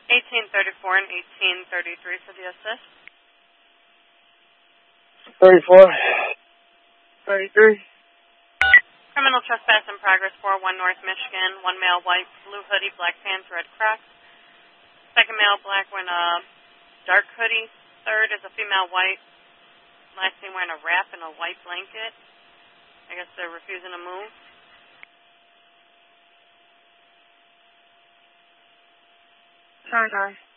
1834 and 1833 for the assist. 34. 33. Criminal trespass in progress 41 North Michigan. One male, white, blue hoodie, black pants, red Crocs. Second male, black, wearing a dark hoodie. Third is a female, white. Last seen wearing a wrap and a white blanket. I guess they're refusing to move. Sorry.